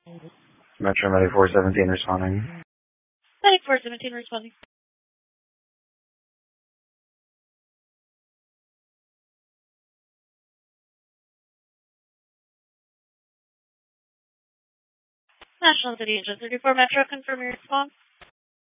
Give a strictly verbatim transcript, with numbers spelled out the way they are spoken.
Metro ninety-four seventeen responding. ninety-four seventeen responding. National City Engine thirty-four Metro, confirm your response.